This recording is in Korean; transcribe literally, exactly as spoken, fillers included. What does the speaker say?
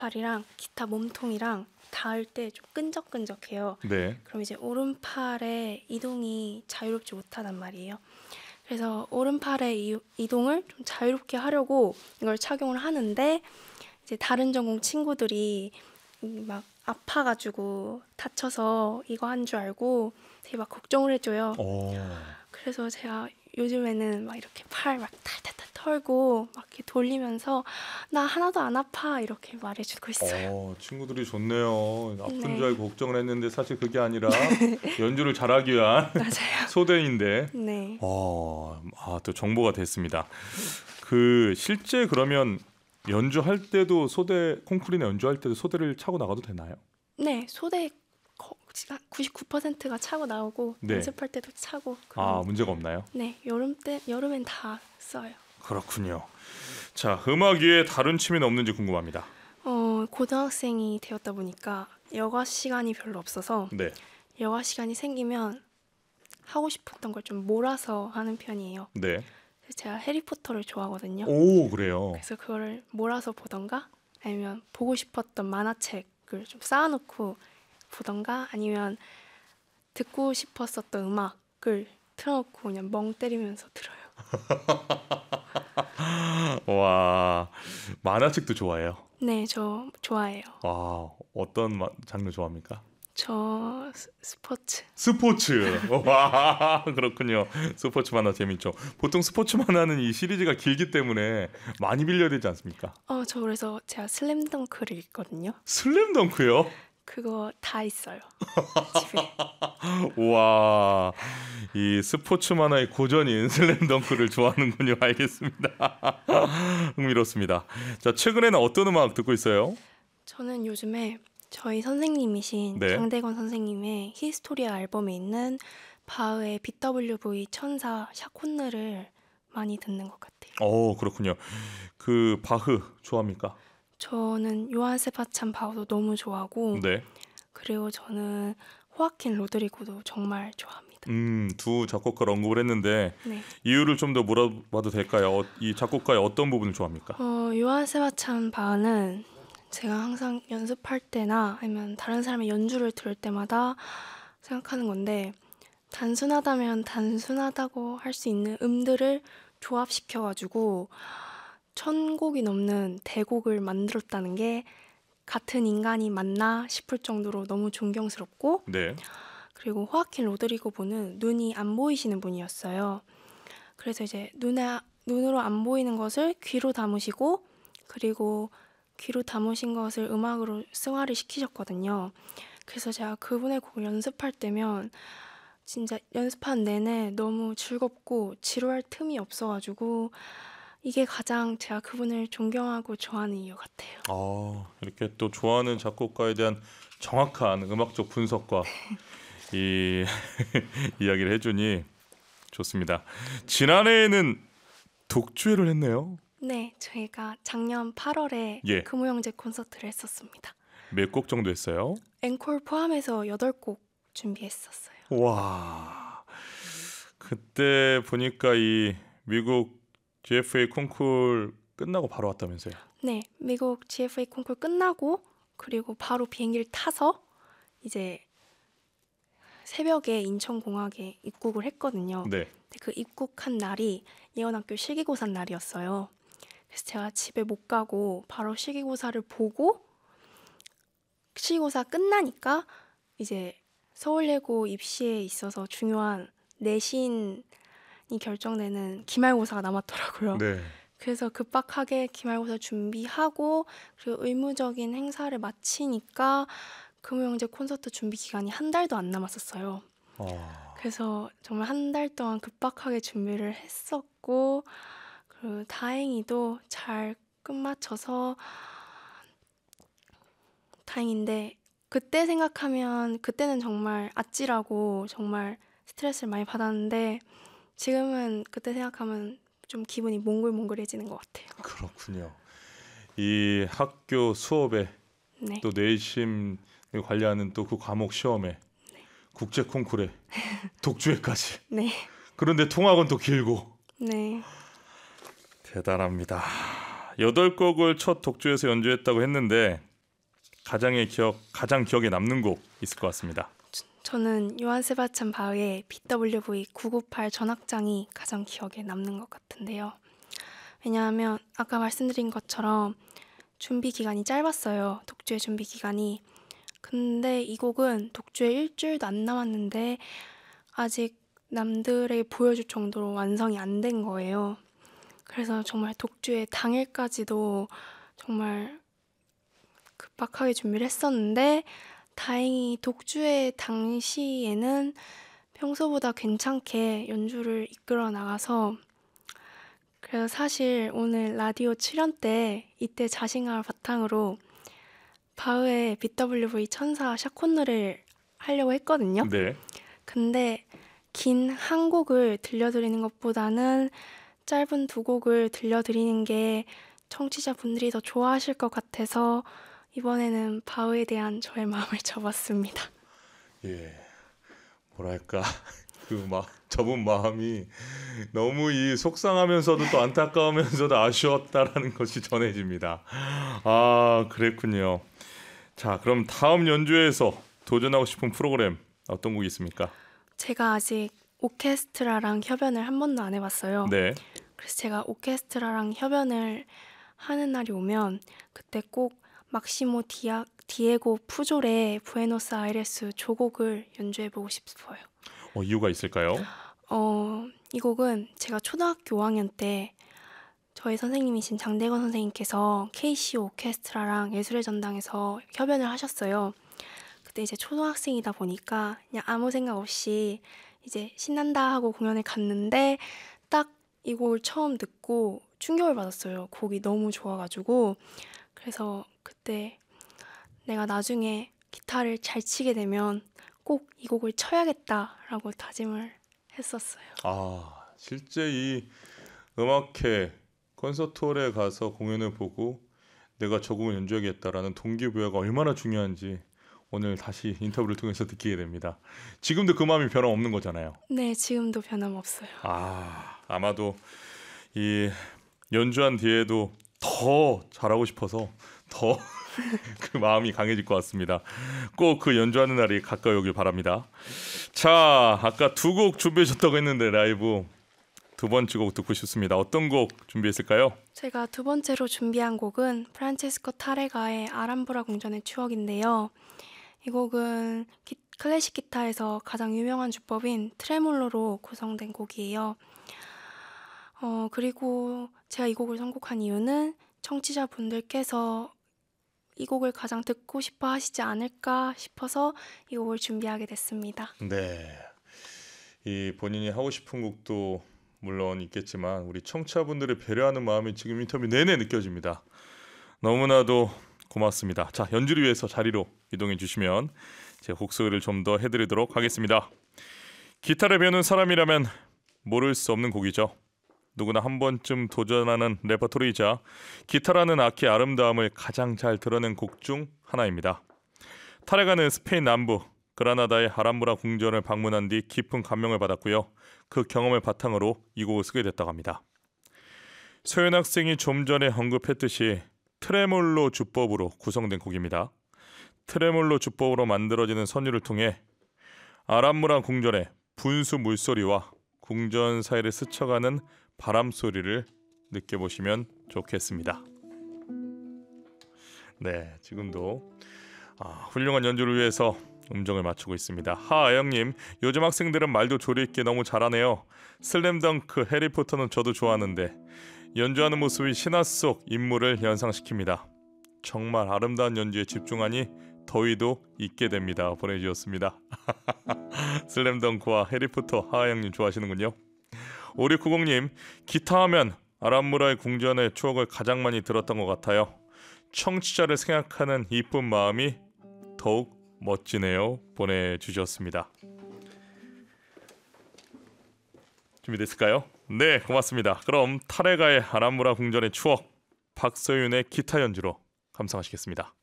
팔이랑 기타 몸통이랑 닿을 때 좀 끈적끈적해요. 네. 그럼 이제 오른팔의 이동이 자유롭지 못하단 말이에요. 그래서 오른팔의 이, 이동을 좀 자유롭게 하려고 이걸 착용을 하는데 이제 다른 전공 친구들이 막 아파가지고 다쳐서 이거 한 줄 알고 되게 막 걱정을 해줘요. 오. 그래서 제가 요즘에는 막 이렇게 팔 막 탈탈탈 털고 막 이렇게 돌리면서 나 하나도 안 아파 이렇게 말해주고 있어요. 어, 친구들이 좋네요. 아픈 네. 줄 알고 걱정을 했는데 사실 그게 아니라 연주를 잘하기 위한 맞아요. 소대인데. 네. 어, 아, 또 정보가 됐습니다. 그 실제 그러면 연주할 때도 소대 콩쿠르나 연주할 때도 소대를 차고 나가도 되나요? 네, 소대 거- 구십구 퍼센트가 차고 나오고 네. 연습할 때도 차고 아, 그런. 문제가 없나요? 네, 여름 때 여름엔 다 써요. 그렇군요. 자, 음악 외에 다른 취미는 없는지 궁금합니다. 어, 고등학생이 되었다 보니까 여가 시간이 별로 없어서 네. 여가 시간이 생기면 하고 싶었던 걸 좀 몰아서 하는 편이에요. 네. 그래서 제가 해리포터를 좋아하거든요. 오, 그래요. 그래서 그거를 몰아서 보던가 아니면 보고 싶었던 만화책을 좀 쌓아놓고 보던가 아니면 듣고 싶었었던 음악을 틀어놓고 그냥 멍 때리면서 들어요. 와, 만화책도 좋아해요. 네, 저 좋아해요. 와, 어떤 마- 장르 좋아합니까? 저 스- 스포츠. 스포츠. 와, 그렇군요. 스포츠 만화 재밌죠. 보통 스포츠 만화는 이 시리즈가 길기 때문에 많이 빌려야 되지 않습니까? 어, 저 그래서 제가 슬램덩크를 읽거든요. 슬램덩크요? 그거 다 있어요. 집에. 와, 이 스포츠 만화의 고전인 슬램덩크를 좋아하는군요. 알겠습니다. 흥미롭습니다. 자, 최근에는 어떤 음악 듣고 있어요? 저는 요즘에 저희 선생님이신 네. 장대건 선생님의 히스토리아 앨범에 있는 바흐의 비더블유브이 천사 샤콘느를 많이 듣는 것 같아요. 어, 그렇군요. 그 바흐 좋아합니까? 저는 요한 세바찬 바흐도 너무 좋아하고 네. 그리고 저는 호아킨 로드리고도 정말 좋아합니다. 음, 두 작곡가를 언급을 했는데 네. 이유를 좀 더 물어봐도 될까요? 어, 이 작곡가의 어떤 부분을 좋아합니까? 어, 요한 세바찬 바흐는 제가 항상 연습할 때나 아니면 다른 사람의 연주를 들을 때마다 생각하는 건데 단순하다면 단순하다고 할 수 있는 음들을 조합시켜가지고 천 곡이 넘는 대곡을 만들었다는 게 같은 인간이 맞나 싶을 정도로 너무 존경스럽고 네. 그리고 호아킨 로드리고 분은 눈이 안 보이시는 분이었어요. 그래서 이제 눈에, 눈으로 안 보이는 것을 귀로 담으시고 그리고 귀로 담으신 것을 음악으로 승화를 시키셨거든요. 그래서 제가 그분의 곡을 연습할 때면 진짜 연습한 내내 너무 즐겁고 지루할 틈이 없어가지고 이게 가장 제가 그분을 존경하고 좋아하는 이유 같아요. 어, 이렇게 또 좋아하는 작곡가에 대한 정확한 음악적 분석과 이 이야기를 해주니 좋습니다. 지난해에는 독주회를 했네요. 네, 저희가 작년 팔월에 예. 금호영재 콘서트를 했었습니다. 몇 곡 정도 했어요? 앵콜 포함해서 여덟 곡 준비했었어요. 와, 그때 보니까 이 미국 지에프에이 콩쿨 끝나고 바로 왔다면서요? 네, 미국 지에프에이 콩쿨 끝나고 그리고 바로 비행기를 타서 이제 새벽에 인천공항에 입국을 했거든요. 네. 근데 그 입국한 날이 예원학교 실기고사 날이었어요. 그래서 제가 집에 못 가고 바로 실기고사를 보고 실기고사 끝나니까 이제 서울예고 입시에 있어서 중요한 내신이 결정되는 기말고사가 남았더라고요. 네. 그래서 급박하게 기말고사 준비하고 그리고 의무적인 행사를 마치니까 금호영재 콘서트 준비 기간이 한 달도 안 남았었어요. 어, 그래서 정말 한 달 동안 급박하게 준비를 했었고 그리고 다행히도 잘 끝마쳐서 다행인데 그때 생각하면 그때는 정말 아찔하고 정말 스트레스를 많이 받았는데 지금은 그때 생각하면 좀 기분이 몽글몽글해지는 것 같아요. 그렇군요. 이 학교 수업에 네. 또 내심을 관리하는 또 그 과목 시험에 국제 콩쿠르에 독주회까지. 네. 그런데 통학은 또 길고 네. 대단합니다. 여덟 곡을 첫 독주에서 연주했다고 했는데 가장의 기억, 가장 기억에 남는 곡 있을 것 같습니다. 저는 요한 세바스찬 바흐의 비더블유브이 구구팔 전악장이 가장 기억에 남는 것 같은데요. 왜냐하면 아까 말씀드린 것처럼 준비 기간이 짧았어요. 독주의 준비 기간이. 근데 이 곡은 독주에 일주일도 안 남았는데 아직 남들에게 보여줄 정도로 완성이 안 된 거예요. 그래서 정말 독주의 당일까지도 정말 급박하게 준비를 했었는데 다행히 독주의 당시에는 평소보다 괜찮게 연주를 이끌어 나가서 그래서 사실 오늘 라디오 출연 때 이때 자신감을 바탕으로 바흐의 비더블유브이 천사 샤콘느를 하려고 했거든요. 네. 근데 긴 한 곡을 들려드리는 것보다는 짧은 두 곡을 들려드리는 게 청취자분들이 더 좋아하실 것 같아서 이번에는 바흐에 대한 저의 마음을 접었습니다. 예. 뭐랄까 그 막 접은 마음이 너무 이 속상하면서도 또 안타까우면서도 아쉬웠다라는 것이 전해집니다. 아, 그랬군요. 자, 그럼 다음 연주에서 도전하고 싶은 프로그램 어떤 곡이 있습니까? 제가 아직 오케스트라랑 협연을 한 번도 안 해봤어요. 네. 그래서 제가 오케스트라랑 협연을 하는 날이 오면 그때 꼭 막시모 디아, 디에고 푸졸의 부에노스아이레스 조곡을 연주해보고 싶어요. 어, 이유가 있을까요? 어, 이 곡은 제가 초등학교 오 학년 때 저희 선생님이신 장대건 선생님께서 케이씨오 오케스트라랑 예술의 전당에서 협연을 하셨어요. 그때 이제 초등학생이다 보니까 그냥 아무 생각 없이 이제 신난다 하고 공연을 갔는데 딱 이 곡을 처음 듣고 충격을 받았어요. 곡이 너무 좋아가지고. 그래서 그때 내가 나중에 기타를 잘 치게 되면 꼭 이 곡을 쳐야겠다라고 다짐을 했었어요. 아, 실제 이 음악회 콘서트홀에 가서 공연을 보고 내가 저 곡을 연주하겠다라는 동기부여가 얼마나 중요한지 오늘 다시 인터뷰를 통해서 느끼게 됩니다. 지금도 그 마음이 변함없는 거잖아요. 네, 지금도 변함없어요. 아, 아마도 이 연주한 뒤에도 더 잘하고 싶어서 더 그 마음이 강해질 것 같습니다. 꼭 그 연주하는 날이 가까이 오길 바랍니다. 자, 아까 두 곡 준비하셨다고 했는데 라이브 두 번째 곡 듣고 싶습니다. 어떤 곡 준비했을까요? 제가 두 번째로 준비한 곡은 프란체스코 타레가의 아람브라 궁전의 추억인데요. 이 곡은 기, 클래식 기타에서 가장 유명한 주법인 트레몰로로 구성된 곡이에요. 어, 그리고 제가 이 곡을 선곡한 이유는 청취자분들께서 이 곡을 가장 듣고 싶어 하시지 않을까 싶어서 이 곡을 준비하게 됐습니다. 네, 이 본인이 하고 싶은 곡도 물론 있겠지만 우리 청취자분들을 배려하는 마음이 지금 인터뷰 내내 느껴집니다. 너무나도 고맙습니다. 자, 연주를 위해서 자리로 이동해 주시면 제가 곡 소개를 좀 더 해드리도록 하겠습니다. 기타를 배우는 사람이라면 모를 수 없는 곡이죠. 누구나 한 번쯤 도전하는 레퍼토리이자 기타라는 악기의 아름다움을 가장 잘 드러낸 곡 중 하나입니다. 타레가는 스페인 남부 그라나다의 아람브라 궁전을 방문한 뒤 깊은 감명을 받았고요. 그 경험을 바탕으로 이 곡을 쓰게 됐다고 합니다. 소연 학생이 좀 전에 언급했듯이 트레몰로 주법으로 구성된 곡입니다. 트레몰로 주법으로 만들어지는 선율을 통해 아람브라 궁전의 분수 물소리와 궁전 사이를 스쳐가는 바람 소리를 느껴보시면 좋겠습니다. 네, 지금도 아, 훌륭한 연주를 위해서 음정을 맞추고 있습니다. 하아영님, 요즘 학생들은 말도 조리 있게 너무 잘하네요. 슬램덩크, 해리포터는 저도 좋아하는데 연주하는 모습이 신화 속 인물을 연상시킵니다. 정말 아름다운 연주에 집중하니 더위도 잊게 됩니다. 보내주셨습니다. 슬램덩크와 해리포터 하아영님 좋아하시는군요. 오육구공님, 기타 하면 아람브라의 궁전의 추억을 가장 많이 들었던 것 같아요. 청취자를 생각하는 이쁜 마음이 더욱 멋지네요. 보내주셨습니다. 준비됐을까요? 네, 고맙습니다. 그럼 타레가의 아람브라 궁전의 추억, 박서윤의 기타 연주로 감상하시겠습니다.